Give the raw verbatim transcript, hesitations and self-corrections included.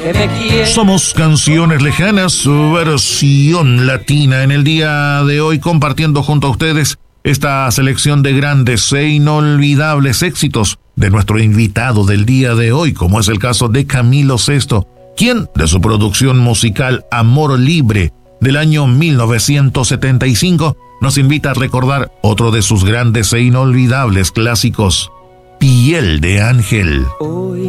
que me quiere. Somos Canciones Lejanas, su versión latina. En el día de hoy compartiendo junto a ustedes esta selección de grandes e inolvidables éxitos de nuestro invitado del día de hoy, como es el caso de Camilo Sesto, quien de su producción musical Amor Libre del año mil novecientos setenta y cinco nos invita a recordar otro de sus grandes e inolvidables clásicos, Piel de Ángel. Hoy